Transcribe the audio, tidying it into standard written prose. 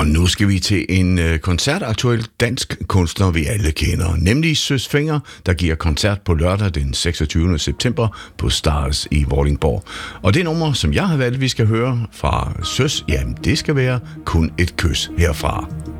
Og nu skal vi til en koncertaktuel dansk kunstner, vi alle kender, nemlig Søs Fenger, der giver koncert på lørdag den 26. september på Stars i Vordingborg. Og det nummer, som jeg har valgt, vi skal høre fra Søs, jamen det skal være Kun et kys herfra.